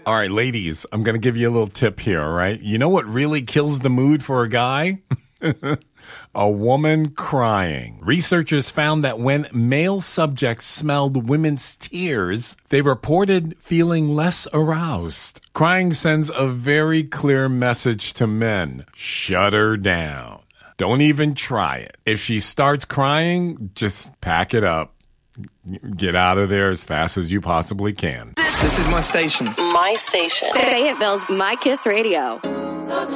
All right, ladies, I'm going to give you a little tip here, all right? You know what really kills the mood for a guy? A woman crying. Researchers found that when male subjects smelled women's tears, they reported feeling less aroused. Crying sends a very clear message to men. Shut her down. Don't even try it. If she starts crying, just pack it up. Get out of there as fast as you possibly can. This is my station. My station. Fayetteville's My Kiss Radio.